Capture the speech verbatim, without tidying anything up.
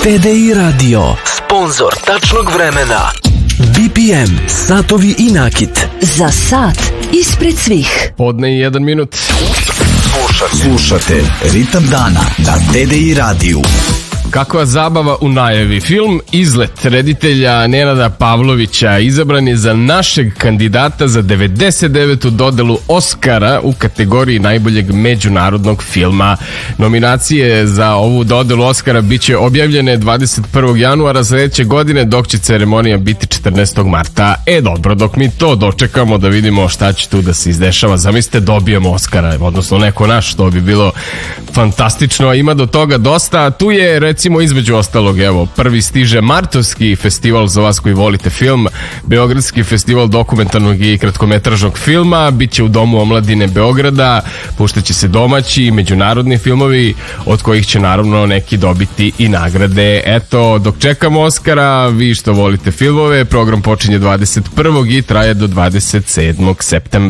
T D I Radio, sponzor tačnog vremena. B P M, satovi i nakit. Za sat ispred svih. Podne i jedan minut. Slušate, slušate Ritam dana na T D I radiju. Kakva zabava u najavi. Film Izlet reditelja Nenada Pavlovića izabran je za našeg kandidata za devedeset devetu dodelu Oscara u kategoriji najboljeg međunarodnog filma. Nominacije za ovu dodelu Oscara biće objavljene dvadeset prvog januara sledeće godine, dok će ceremonija biti četrnaestog marta. E dobro, dok mi to dočekamo da vidimo šta će tu da se izdešava, zamislite dobijemo Oscara, odnosno neko naš, to bi bilo fantastično. Ima do toga dosta. Tu je recimo Recimo između ostalog, evo, prvi stiže Martovski festival za vas koji volite film, Beogradski festival dokumentarnog i kratkometražnog filma, bit će u Domu omladine Beograda, puštaće se domaći i međunarodni filmovi, od kojih će naravno neki dobiti i nagrade. Eto, dok čekamo Oscara, vi što volite filmove, program počinje dvadeset prvog i traje do dvadeset sedmog septembra.